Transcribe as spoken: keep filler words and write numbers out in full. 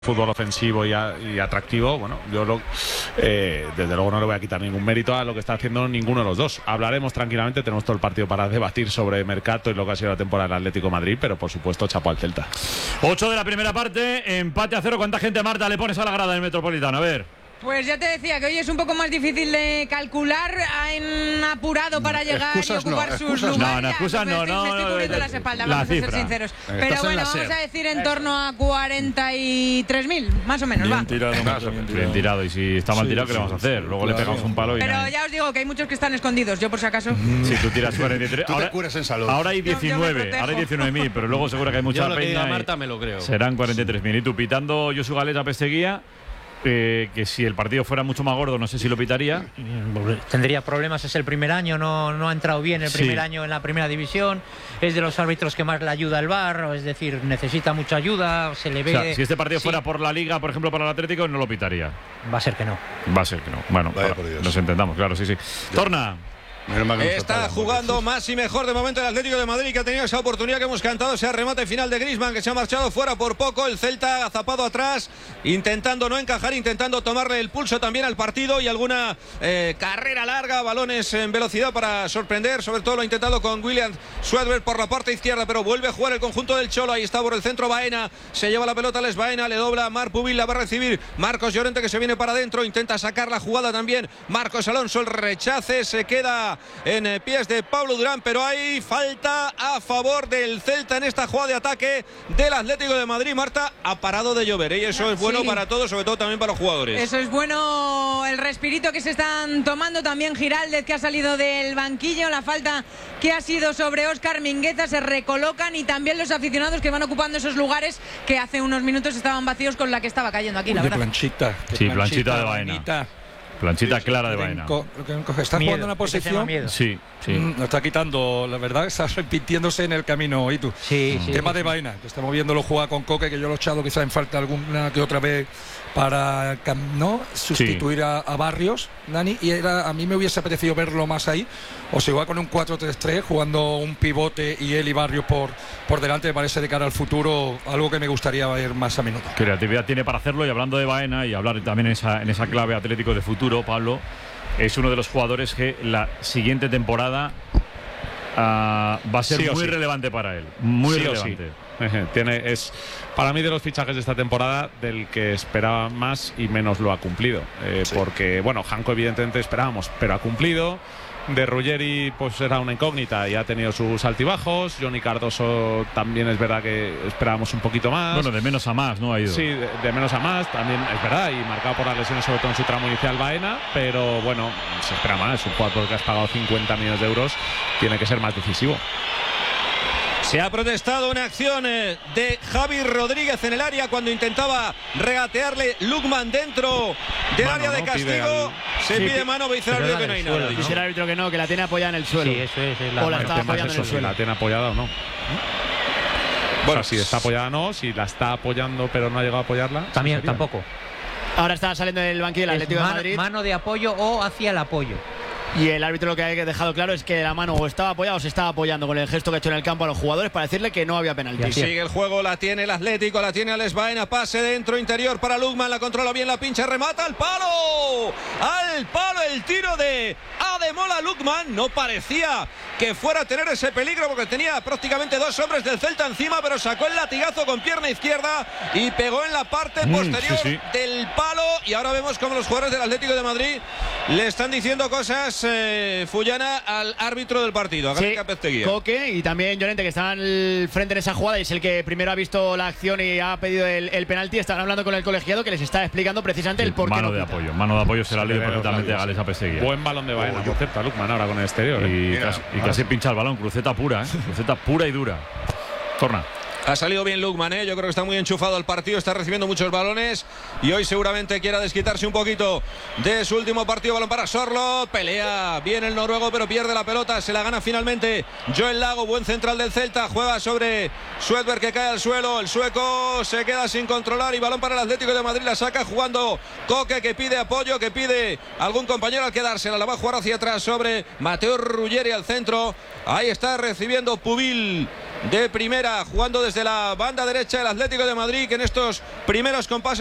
fútbol ofensivo y, a, y atractivo. Bueno, yo lo, eh, desde luego no le voy a quitar ningún mérito a lo que está haciendo ninguno de los dos. Hablaremos tranquilamente, tenemos todo el partido para debatir sobre Mercato y lo que ha sido la temporada del Atlético de Madrid, pero por supuesto chapo al Celta. ocho de la primera parte, empate a cero. ¿Cuánta gente, Marta, le pones a la grada del Metropolitano? A ver. Pues ya te decía que hoy es un poco más difícil de calcular. Han apurado para llegar excusas y ocupar no, sus excusas lugares. No, no, excusas no, me estoy, no, me estoy no, cubriendo no, las espaldas, la vamos a ser cifra. sinceros. Estás Pero en bueno, la vamos SER. a decir en torno a cuarenta y tres mil, más o menos, Bien va. tirado, bien tirado. Bien tirado. Y si está mal Sí, tirado, ¿qué le sí, vamos a hacer? Luego claro. le pegamos un palo y Pero nadie. ya os digo que hay muchos que están escondidos, yo por si acaso. Si tú tiras cuarenta y tres. Tú te Ahora, curas en salud. ahora hay Yo- yo me diecinueve, protejo. ahora hay diecinueve mil, pero luego seguro que hay mucha Yo lo que peña. diga y Marta me lo creo. Serán cuarenta y tres mil. Y tú pitando Josu Gález a Pesteguía, eh, que si el partido fuera mucho más gordo, no sé si lo pitaría. Tendría problemas, es el primer año, no, no ha entrado bien el Sí. primer año en la primera división, es de los árbitros que más le ayuda al V A R, es decir, necesita mucha ayuda, se le O ve... sea, si este partido sí, fuera por la Liga, por ejemplo, para el Atlético, no lo pitaría. va a ser que no. Va a ser que no. Bueno, Vaya para- por Dios. nos entendamos, claro, sí, sí. Torna. Menos mal que no Está falta, jugando porque- más y mejor de momento el Atlético de Madrid, que ha tenido esa oportunidad que hemos cantado, ese remate final de Griezmann, que se ha marchado fuera por poco. El Celta agazapado atrás, intentando no encajar, intentando tomarle el pulso también al partido, y alguna eh, carrera larga, balones en velocidad para sorprender. Sobre todo lo ha intentado con William Schwedberg por la parte izquierda, pero vuelve a jugar el conjunto del Cholo. Ahí está por el centro Baena, se lleva la pelota Les Baena, le dobla a Marc Pubil, la va a recibir Marcos Llorente, que se viene para adentro, intenta sacar la jugada también Marcos Alonso. El rechace se queda en eh, pies de Pablo Durán, pero hay falta a favor del Celta en esta jugada de ataque del Atlético de Madrid. Marta, ha parado de llover, ¿eh? Y eso es bueno Sí. para todos, sobre todo también para los jugadores. Eso es bueno, el respirito que se están tomando. También Giraldez, que ha salido del banquillo. La falta que ha sido sobre Óscar Mingueza, se recolocan, y también los aficionados que van ocupando esos lugares que hace unos minutos estaban vacíos con la que estaba cayendo aquí, la Uy, de verdad. planchita. de Sí, planchita de Baena. Baenita. Planchita clara de Baena. Co- co- Está Miedo, jugando una ese tema posición. miedo. Sí, sí. Mm, Lo está quitando, la verdad, está repitiéndose en el camino. ¿Y tú? Sí, sí, Tema sí, de sí. Baena, que estamos viéndolo jugar con Coque, que yo lo he echado quizás en falta alguna que otra vez para cam- ¿no? sustituir a, a Barrios, Dani, y era, a mí me hubiese apetecido verlo más ahí, o si igual con un cuatro tres tres, jugando un pivote y él y Barrios por, por delante, me parece de cara al futuro algo que me gustaría ver más a menudo. Creatividad tiene para hacerlo. Y hablando de Baena, y hablar también en esa, en esa clave Atlético de futuro, Pablo, es uno de los jugadores que la siguiente temporada ah, va a ser Sí o muy sí. relevante para él. Muy Sí o sí. relevante. Ejé, Tiene, es para mí de los fichajes de esta temporada del que esperaba más y menos lo ha cumplido. Eh, Sí. Porque, bueno, Janko evidentemente esperábamos, pero ha cumplido. De Ruggeri pues era una incógnita y ha tenido sus altibajos. Johnny Cardoso también es verdad que esperábamos un poquito más. Bueno, de menos a más, ¿no? Ha ido. Sí, de, de menos a más, también es verdad, y marcado por las lesiones, sobre todo en su tramo inicial Baena, pero bueno, se espera más. Un jugador que has pagado cincuenta millones de euros tiene que ser más decisivo. Se ha protestado una acción eh, de Javi Rodríguez en el área cuando intentaba regatearle Lukman dentro del Mano, área de ¿no? Pide castigo. al- Se Sí, pide pi- mano, dice el pero árbitro era que no hay del nada. suelo, dice. Dice el árbitro que no, que la tiene apoyada en el suelo. Sí, eso es, es la O la mano. está El tema es apoyando en eso, el si suelo. la tiene apoyada o no. Bueno, O sea, si está apoyada no, si la está apoyando pero no ha llegado a apoyarla. ¿sí También, sería? tampoco. Ahora está saliendo del banquillo del Es Atlético de mano, Madrid. mano de apoyo o hacia el apoyo. Y el árbitro lo que ha dejado claro es que la mano o estaba apoyada o se estaba apoyando con el gesto que ha hecho en el campo a los jugadores para decirle que no había penalti. Y sigue el juego, la tiene el Atlético, la tiene Les Baena, pase dentro, interior para Lukman, la controla bien, la pincha, remata al palo, al palo el tiro de Ademola Lukman. No parecía que fuera a tener ese peligro porque tenía prácticamente dos hombres del Celta encima, pero sacó el latigazo con pierna izquierda y pegó en la parte Mm, posterior sí, sí. del palo. Y ahora vemos cómo los jugadores del Atlético de Madrid le están diciendo cosas, eh, Fullana, al árbitro del partido, a Sí, Gabriel Pesteguía. Coque y también Llorente, que están al frente en esa jugada y es el que primero ha visto la acción y ha pedido el, el penalti. Están hablando con el colegiado que les está explicando precisamente el por qué Mano no de pita. apoyo. Mano de apoyo se la Sí, ley le veo perfectamente a claro, Gales a Pesteguía. Buen balón de Baena, por cierto, a Lukman ahora con el exterior. ¿eh? Y, Mira, casi, y ahora casi sí. pincha el balón. Cruceta pura, ¿eh? Cruceta pura y dura. Torna. Ha salido bien Lukman, ¿eh? Yo creo que está muy enchufado al partido, está recibiendo muchos balones y hoy seguramente quiera desquitarse un poquito de su último partido. Balón para Sorlo, pelea bien el noruego pero pierde la pelota, se la gana finalmente Joel Lago, buen central del Celta, juega sobre Schwedberg que cae al suelo, el sueco se queda sin controlar y balón para el Atlético de Madrid, la saca jugando Coque, que pide apoyo, que pide algún compañero al quedársela, la va a jugar hacia atrás sobre Mateo Ruggeri al centro, ahí está recibiendo Pubil de primera, jugando desde la banda derecha el Atlético de Madrid, que en estos primeros compases